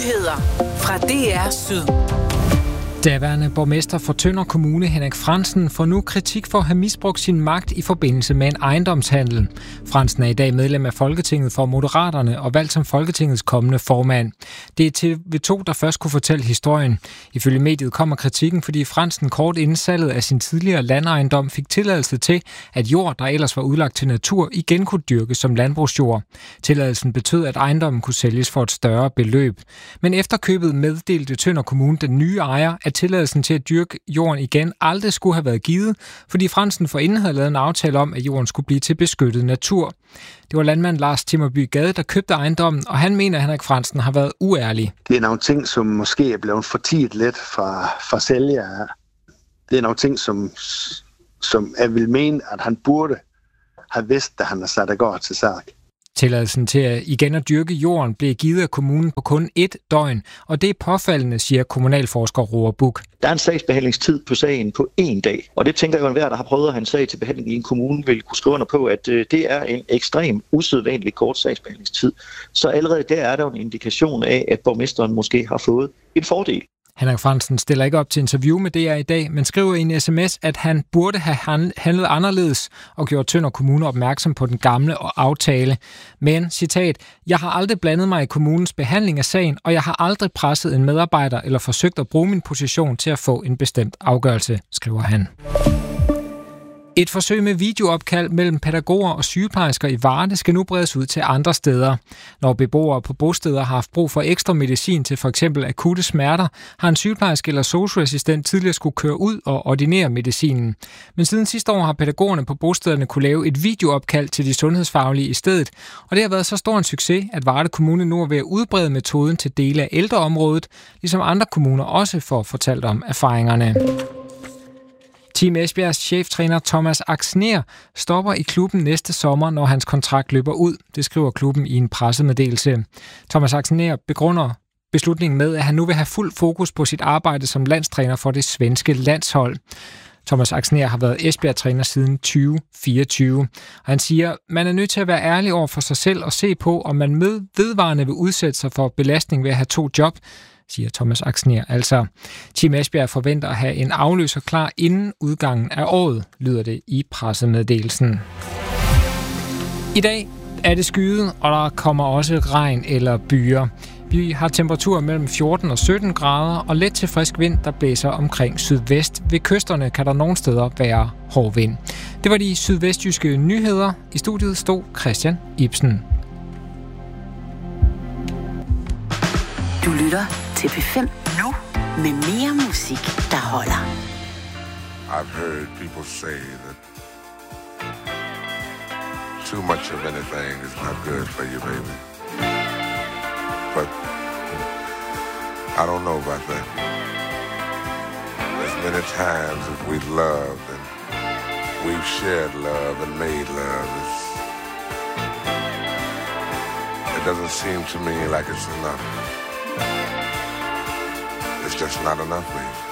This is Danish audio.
Nyheder fra DR Syd. Daværende borgmester for Tønder Kommune, Henrik Frandsen, får nu kritik for at have misbrugt sin magt i forbindelse med en ejendomshandel. Frandsen er i dag medlem af Folketinget for Moderaterne og valgt som Folketingets kommende formand. Det er TV2, der først kunne fortælle historien. Ifølge mediet kommer kritikken, fordi Frandsen kort inden salget af sin tidligere landejendom fik tilladelse til, at jord, der ellers var udlagt til natur, igen kunne dyrkes som landbrugsjord. Tilladelsen betød, at ejendommen kunne sælges for et større beløb. Men efter købet meddelte Tønder Kommune den nye ejer, at tilladelsen til at dyrke jorden igen aldrig skulle have været givet, fordi Frandsen forinden havde lavet en aftale om, at jorden skulle blive til beskyttet natur. Det var landmand Lars Timmerby Gade, der købte ejendommen, og han mener, at Henrik Frandsen har været uærlig. Det er nogle ting, som måske er blevet fortiet lidt fra sælger. Det er nogle ting, som jeg vil mene, at han burde have vidst, da han har sat det godt til sag. Tilladelsen til at igen at dyrke jorden blev givet af kommunen på kun 1 døgn, og det er påfaldende, siger kommunalforsker Roar Buch. Der er en sagsbehandlingstid på sagen på 1 dag, og det tænker jeg jo, enhver, der har prøvet at have en sag til behandling i en kommune, vil kunne skrive under på, at det er en ekstrem usædvanlig kort sagsbehandlingstid. Så allerede der er der en indikation af, at borgmesteren måske har fået en fordel. Henrik Frandsen stiller ikke op til interview med DR i dag, men skriver i en sms, at han burde have handlet anderledes og gjort Tønder Kommune opmærksom på den gamle aftale. Men, citat, jeg har aldrig blandet mig i kommunens behandling af sagen, og jeg har aldrig presset en medarbejder eller forsøgt at bruge min position til at få en bestemt afgørelse, skriver han. Et forsøg med videoopkald mellem pædagoger og sygeplejersker i Varde skal nu bredes ud til andre steder. Når beboere på bosteder har haft brug for ekstra medicin til f.eks. akutte smerter, har en sygeplejerske eller sosu-assistent tidligere skulle køre ud og ordinere medicinen. Men siden sidste år har pædagogerne på bostederne kunne lave et videoopkald til de sundhedsfaglige i stedet. Og det har været så stor en succes, at Varde Kommune nu er ved at udbrede metoden til dele af ældreområdet, ligesom andre kommuner også får fortalt om erfaringerne. Team Esbjergs cheftræner Thomas Axner stopper i klubben næste sommer, når hans kontrakt løber ud. Det skriver klubben i en pressemeddelelse. Thomas Axner begrunder beslutningen med, at han nu vil have fuld fokus på sit arbejde som landstræner for det svenske landshold. Thomas Axner har været Esbjerg-træner siden 2024. Og han siger, man er nødt til at være ærlig over for sig selv og se på, om man vedvarende vil udsætte sig for belastning ved at have 2 job, siger Thomas Axner. Altså, Team Esbjerg forventer at have en afløser klar inden udgangen af året, lyder det i pressemeddelelsen. I dag er det skyet, og der kommer også regn eller byger. Vi har temperaturer mellem 14 og 17 grader og let til frisk vind, der blæser omkring sydvest. Ved kysterne kan der nogle steder være hård vind. Det var de sydvestjyske nyheder. I studiet stod Christian Ibsen. Du lytter til P5 nu med mere musik, der holder. I've heard people say that too much of anything is not good for you, baby. But I don't know about that. There's many times that we've loved and we've shared love and made love. It doesn't seem to me like it's enough. It's just not enough, baby.